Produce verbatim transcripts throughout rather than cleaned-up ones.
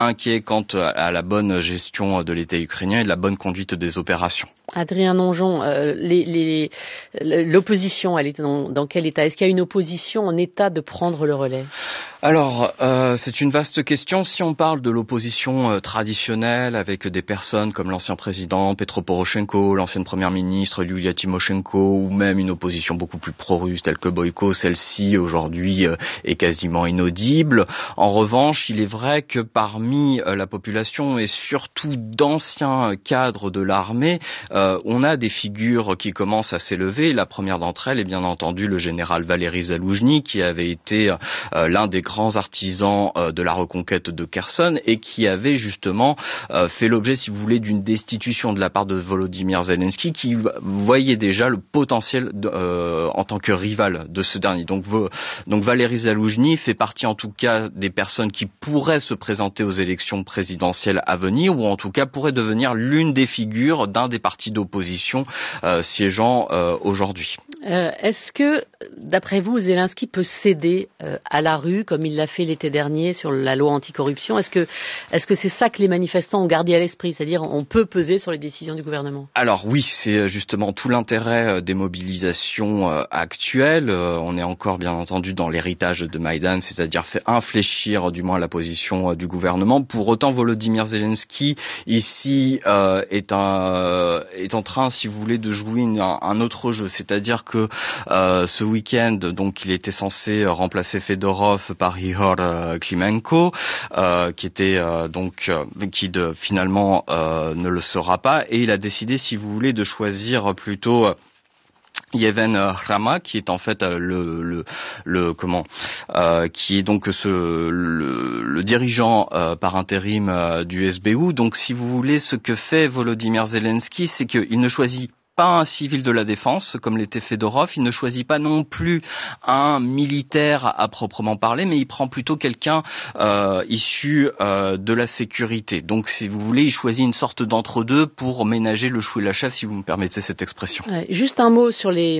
inquiets quant à la bonne gestion de l'État ukrainien et de la bonne conduite des opérations. Adrien Nonjon, euh, les, les, l'opposition, elle est dans, dans quel état? Est-ce qu'il y a une opposition en état de prendre le relais? Alors, euh, c'est une vaste question. Si on parle de l'opposition euh, traditionnelle, avec des personnes comme l'ancien président Petro Poroshenko, l'ancienne première ministre Yulia Tymoshenko, ou même une opposition beaucoup plus pro-russe telle que Boyko, celle-ci aujourd'hui euh, est quasiment inaudible. En revanche, il est vrai que parmi euh, la population et surtout d'anciens cadres de l'armée, euh, on a des figures qui commencent à s'élever. La première d'entre elles est bien entendu le général Valery Zaloujny, qui avait été euh, l'un des grands artisans euh, de la reconquête de Kherson et qui avait justement euh, fait l'objet, si vous voulez, d'une destitution de la part de Volodymyr Zelensky, qui voyait déjà le potentiel de, euh, en tant que rival de ce dernier. Donc, donc Valery Zaloujny fait partie en tout cas des personnes qui pourraient se présenter aux élections présidentielles à venir, ou en tout cas pourraient devenir l'une des figures d'un des partis d'opposition euh, siégeant euh, aujourd'hui. Euh, est-ce que, d'après vous, Zelensky peut céder euh, à la rue, comme il l'a fait l'été dernier sur la loi anticorruption? Est-ce que, est-ce que c'est ça que les manifestants ont gardé à l'esprit, c'est-à-dire on peut peser sur les décisions du gouvernement? Alors oui, c'est justement tout l'intérêt des mobilisations euh, actuelles. Euh, on est encore bien entendu dans l'héritage de Maïdan, c'est-à-dire fait infléchir du moins la position euh, du gouvernement. Pour autant, Volodymyr Zelensky ici euh, est un est en train, si vous voulez, de jouer une, un, un autre jeu, c'est-à-dire que euh, ce week-end, donc, il était censé remplacer Fedorov par Ihor euh, Klimenko, euh, qui était euh, donc euh, qui de, finalement euh, ne le sera pas, et il a décidé, si vous voulez, de choisir plutôt euh, Yevhen Rama, qui est en fait le le, le comment euh, qui est donc ce le, le dirigeant euh, par intérim euh, du S B U. Donc, si vous voulez, ce que fait Volodymyr Zelensky, c'est qu'il ne choisit pas un civil de la défense comme l'était Fedorov, il ne choisit pas non plus un militaire à proprement parler, mais il prend plutôt quelqu'un euh, issu euh, de la sécurité. Donc, si vous voulez, il choisit une sorte d'entre-deux pour ménager le chou et la chèvre, si vous me permettez cette expression. Ouais, juste un mot sur les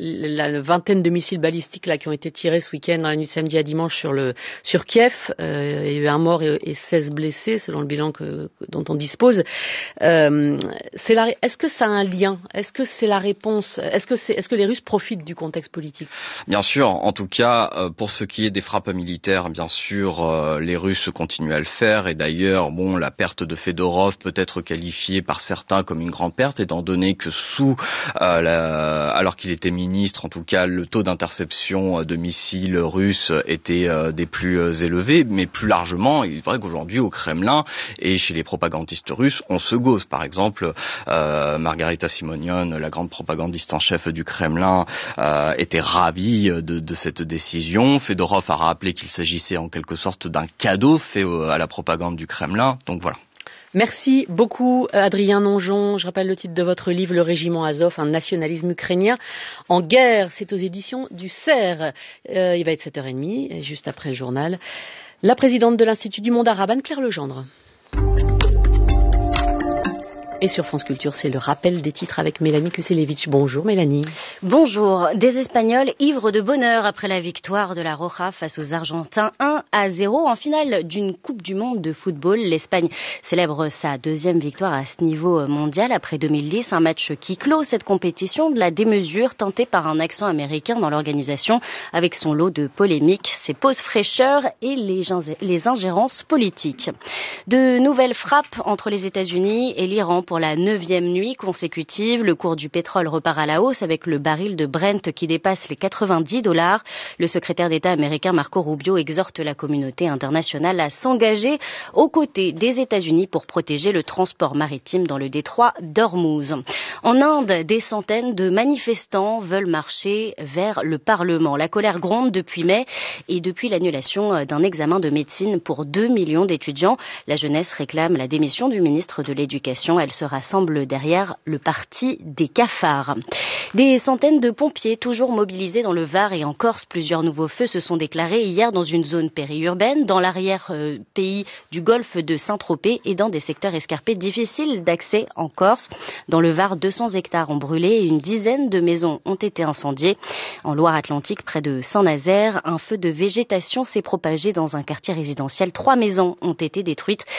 la vingtaine de missiles balistiques là qui ont été tirés ce week-end dans la nuit de samedi à dimanche sur le sur Kiev. Euh, il y a eu un mort et, et seize blessés selon le bilan que, que dont on dispose. Euh, c'est la, est-ce que ça a un lien? Est-ce que c'est la réponse? Est-ce que, c'est, est-ce que les Russes profitent du contexte politique? Bien sûr, en tout cas, euh, pour ce qui est des frappes militaires, bien sûr, euh, les Russes continuent à le faire. Et d'ailleurs, bon, la perte de Fedorov peut être qualifiée par certains comme une grande perte, étant donné que sous, euh, la, alors qu'il était ministre, en tout cas, le taux d'interception de missiles russes était euh, des plus euh, élevés. Mais plus largement, il est vrai qu'aujourd'hui, au Kremlin et chez les propagandistes russes, on se gauze. Par exemple, euh, Margarita Simonian, la grande propagandiste en chef du Kremlin, euh, était ravie de, de cette décision. Fedorov a rappelé qu'il s'agissait en quelque sorte d'un cadeau fait à la propagande du Kremlin. Donc voilà. Merci beaucoup Adrien Nonjon. Je rappelle le titre de votre livre, Le Régiment Azov, un nationalisme ukrainien en guerre. C'est aux éditions du Cerf. Euh, il va être sept heures trente, juste après le journal. La présidente de l'Institut du monde arabe, Anne-Claire Legendre. Et sur France Culture, c'est le rappel des titres avec Mélanie Kuselevich. Bonjour Mélanie. Bonjour. Des Espagnols ivres de bonheur après la victoire de la Roja face aux Argentins un à zéro en finale d'une Coupe du Monde de football. L'Espagne célèbre sa deuxième victoire à ce niveau mondial après deux mille dix. Un match qui clôt cette compétition de la démesure teintée par un accent américain dans l'organisation avec son lot de polémiques, ses pauses fraîcheurs et les, les ingérences politiques. De nouvelles frappes entre les États-Unis et l'Iran pour la neuvième nuit consécutive. Le cours du pétrole repart à la hausse avec le baril de Brent qui dépasse les quatre-vingt-dix dollars. Le secrétaire d'État américain Marco Rubio exhorte la communauté internationale à s'engager aux côtés des États-Unis pour protéger le transport maritime dans le détroit d'Ormuz. En Inde, des centaines de manifestants veulent marcher vers le Parlement. La colère gronde depuis mai et depuis l'annulation d'un examen de médecine pour deux millions d'étudiants. La jeunesse réclame la démission du ministre de l'Éducation. Elle se rassemble derrière le parti des cafards. Des centaines de pompiers toujours mobilisés dans le Var et en Corse. Plusieurs nouveaux feux se sont déclarés hier dans une zone périurbaine, dans l'arrière-pays du golfe de Saint-Tropez et dans des secteurs escarpés difficiles d'accès en Corse. Dans le Var, deux cents hectares ont brûlé et une dizaine de maisons ont été incendiées. En Loire-Atlantique, près de Saint-Nazaire, un feu de végétation s'est propagé dans un quartier résidentiel. Trois maisons ont été détruites.